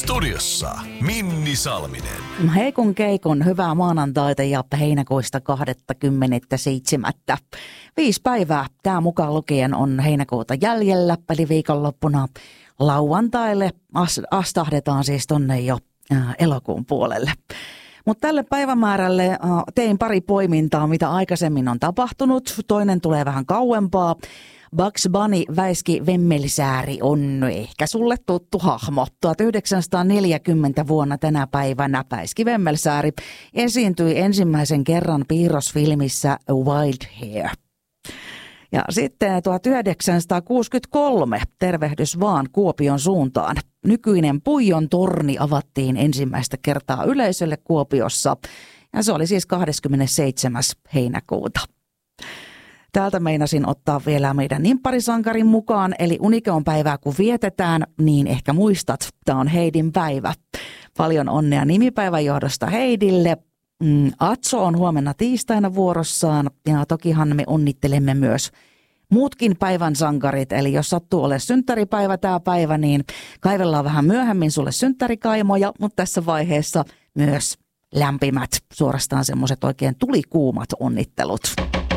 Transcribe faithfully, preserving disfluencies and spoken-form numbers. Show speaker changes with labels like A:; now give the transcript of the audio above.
A: Studiossa Minni Salminen.
B: Heikon keikon hyvää maanantaita ja heinäkuista kaksikymmentäseitsemän. Viisi päivää tämä mukaan lukien on heinäkuuta jäljellä, eli viikonloppuna lauantaille astahdetaan siis tonne jo äh, elokuun puolelle. Mutta tälle päivämäärälle äh, tein pari poimintaa, mitä aikaisemmin on tapahtunut. Toinen tulee vähän kauempaa. Bugs Bunny Väiski Vemmelsääri on ehkä sulle tuttu hahmo. tuhatyhdeksänsataaneljäkymmentä vuonna tänä päivänä Väiski Vemmelsääri esiintyi ensimmäisen kerran piirrosfilmissä Wild Hair. Ja sitten tuhatyhdeksänsataakuusikymmentäkolme, tervehdys vaan Kuopion suuntaan. Nykyinen Puijon torni avattiin ensimmäistä kertaa yleisölle Kuopiossa ja se oli siis kahdeskymmenesseitsemäs heinäkuuta. Täältä meinasin ottaa vielä meidän nimpparisankarin mukaan, eli Unikeon päivää kun vietetään, niin ehkä muistat, tämä on Heidin päivä. Paljon onnea nimipäivän johdosta Heidille. Mm, Atso on huomenna tiistaina vuorossaan ja tokihan me onnittelemme myös muutkin päivän sankarit. Eli jos sattuu ole synttäripäivä tämä päivä, niin kaivellaan vähän myöhemmin sulle synttärikaimoja, mutta tässä vaiheessa myös lämpimät, suorastaan semmoiset oikein tulikuumat onnittelut.